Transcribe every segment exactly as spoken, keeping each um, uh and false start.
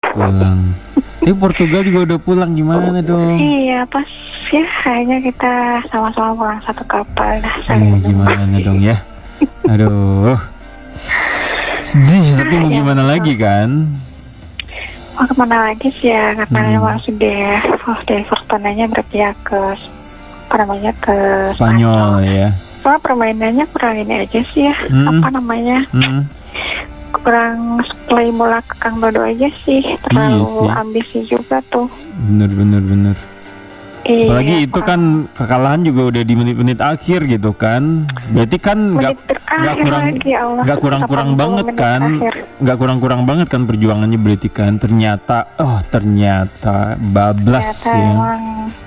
pulang. Tapi Portugal juga udah pulang, gimana dong? Iya, pas ya kayaknya kita sama-sama pulang satu kapal dah. Eh, gimana dong ya? Aduh, sedih tapi mau gimana lagi kan? Mau kemana lagi sih ya, karena Hmm. memang sudah oh, dari Fortunanya berpihak ke apa namanya ke Spanyol ya. Soalnya permainannya kurang ini aja sih ya, Hmm. apa namanya Hmm. kurang play bola ke Kang Dodo aja sih, terlalu Iya sih. ambisi juga tuh. Bener bener bener. Iya, Apalagi itu kurang- kan kekalahan juga udah di menit-menit akhir gitu kan. Berarti kan nggak menit terakhir nggak kurang lagi, ya Allah, nggak kurang-kurang delapan puluh banget menit kan. terakhir. Nggak kurang-kurang banget kan perjuangannya berarti kan. Ternyata oh ternyata bablas Ternyata ya. emang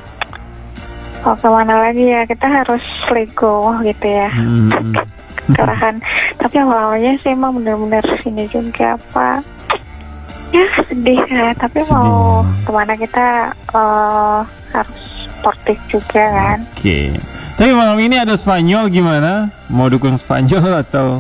oh kemana lagi ya, kita harus let go gitu ya. Hmm. Kerahan. Tapi awalnya sih emang bener-bener ini juga apa ya sedih ya, tapi Sedih. mau kemana kita eh, harus sportif juga kan. Oke. Tapi malam ini ada Spanyol gimana? Mau dukung Spanyol atau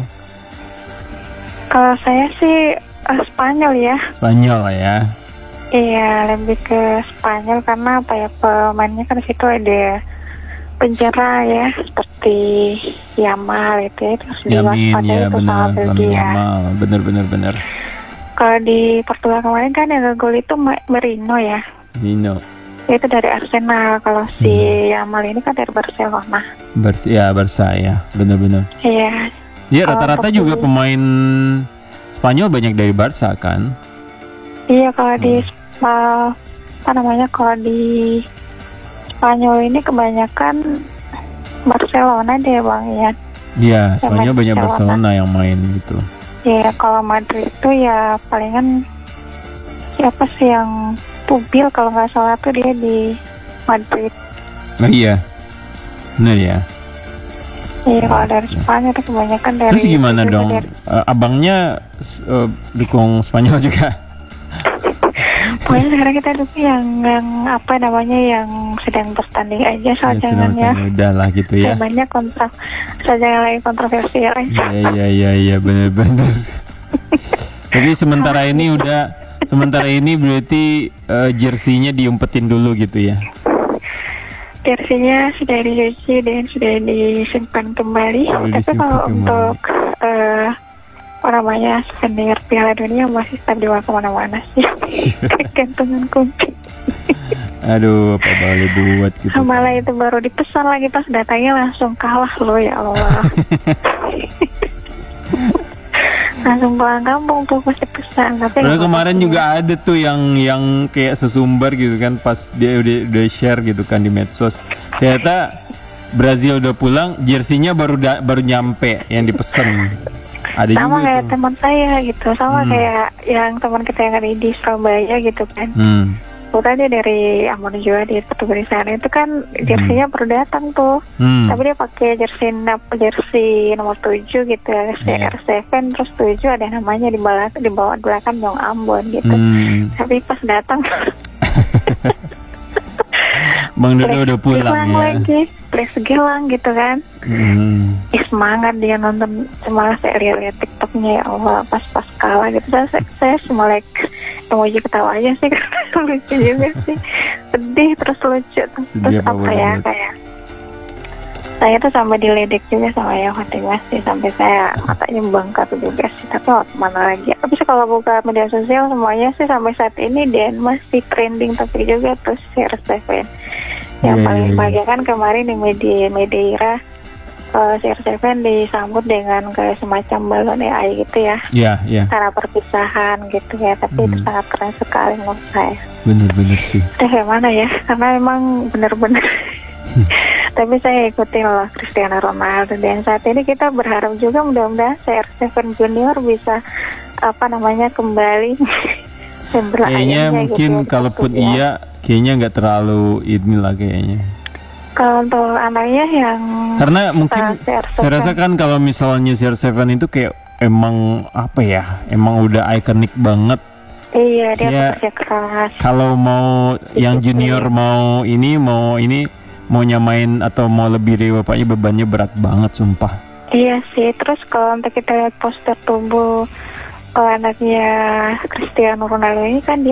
Kalau saya sih eh, Spanyol ya. Spanyol ya? Iya, lebih ke Spanyol karena apa ya, pemainnya kan di situ ada penjara ya, seperti Yamal itu ya, terus Yamin diwaspadai ya itu sama benar, Lamin Belgia. Yamal, bener bener bener. Kalau di Portugal kemarin kan yang ngegol itu Ma- Merino ya, Nino, itu dari Arsenal. Kalau si Yamal ini kan dari Barcelona. Barca ya, Barca ya, bener bener. Iya, Ya Kalau rata-rata untuk juga di- pemain Spanyol banyak dari Barca kan? iya kalau di Hmm. Spa- apa namanya kalau di Spanyol ini kebanyakan Barcelona deh bang ya. Iya, Yang Spanyol main banyak Barcelona. Barcelona yang main gitu. Ya kalau Madrid itu ya palingan siapa sih yang Pubil kalau nggak salah tuh dia di Madrid. Oh iya, bener ya. Iya kalau dari Spanyol itu kebanyakan dari. Terus gimana juga dong? dari- Eh, abangnya eh, dukung Spanyol juga? Pokoknya sekarang kita dulu yang yang apa namanya yang sedang bertanding aja soal Ya, jangan sudah, ya. udah lah gitu ya. Banyak kontra saja yang lagi kontroversial aja. Iya iya iya iya bener-bener. Jadi sementara ini udah sementara ini berarti eh, jersinya diumpetin dulu gitu ya. Jersinya sudah dicuci dan sudah disimpan kembali. Sudah Tapi disimpan kalau kembali. untuk eh, apa namanya souvenir Piala Dunia masih tetap dibawa kemana-mana sih. Gantungan kunci. Aduh, apa boleh buat gitu. Malah itu baru dipesan lagi pas datangnya langsung kalah loh ya Allah. Langsung pulang kampung tuh pas dipesan. Tapi Padahal nggak kemarin apa-apa juga ya. ada tuh yang yang kayak sesumbar gitu kan pas dia udah, udah share gitu kan di medsos. Ternyata Brazil udah pulang, jersinya baru da- baru nyampe yang dipesan. Ada Sama juga kayak tuh. teman saya gitu, sama Hmm. kayak yang teman kita yang ada di Surabaya gitu kan. Hmm. Bukan dia dari Ambon juga di Portugal di sana itu kan jersinya baru datang tuh. Hmm. Tapi dia pakai jersey jersey nomor tujuh gitu ya, Iya. C R tujuh terus tujuh ada namanya di bawah di bawah belakang Yong Ambon gitu. Hmm. Tapi pas datang Bang Dodo udah pulang Gilang ya. lagi, Please Gilang gitu kan. Hmm. Ih, semangat dia nonton, malah saya lihat-lihat TikToknya ya Allah pas-pas kalah gitu. Saya, saya cuma like emoji ketawa aja sih karena lucu juga sih, sedih terus lucu terus, Sedih terus apa apa ya banget. kayak saya tuh sampai diledek juga sama ya Fatimah sih, sampai saya matanya bengkak juga sih. Tapi oh, mana lagi tapi sih kalau buka media sosial semuanya sih sampai saat ini dan masih trending topik juga tuh C R tujuh yang Iya, paling iya, iya. bahagia kan kemarin di media Madeira uh, C R tujuh disambut dengan kayak semacam balon A I gitu ya, Ya, ya, cara perpisahan gitu ya, tapi itu Hmm. sangat keren sekali menurut saya. bener-bener sih. Udah kayak mana ya, karena emang bener-bener tapi saya ikutin loh Cristiano Ronaldo dan saat ini kita berharap juga mudah-mudahan C R tujuh Junior bisa apa namanya kembali dan Kayaknya berlayarnya mungkin gitu ya, kalaupun tentunya. iya, kayaknya nggak terlalu ini lah kayaknya. Kalau untuk anaknya yang Karena mungkin uh, C R tujuh saya rasa kan kalau misalnya C R tujuh itu kayak emang apa ya, emang udah ikonik banget. iya dia Ya, bekerja keras. Kalau mau yang junior mau ini mau ini mau nyamain atau mau lebih dari bapaknya bebannya berat banget sumpah. Iya sih, terus kalau untuk kita lihat poster tubuh uh, anaknya Cristiano Ronaldo ini kan dia